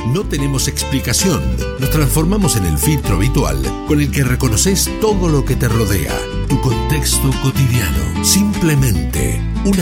No tenemos explicación. Nos transformamos en el filtro habitual con el que reconoces todo lo que te rodea. Tu contexto cotidiano. Simplemente una